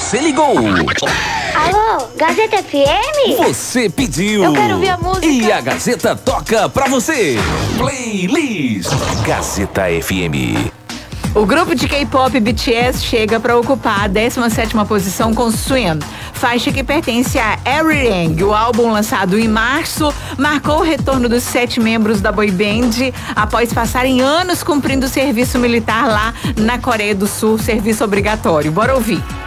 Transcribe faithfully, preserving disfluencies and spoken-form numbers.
você ligou. Alô, Gazeta F M? Você pediu. Eu quero ouvir a música. E a Gazeta toca pra você. Playlist Gazeta F M. O grupo de K-pop B T S chega para ocupar a décima sétima posição com Swim, faixa que pertence a Everything. O álbum, lançado em março, marcou o retorno dos sete membros da boy band após passarem anos cumprindo serviço militar lá na Coreia do Sul, serviço obrigatório. Bora ouvir.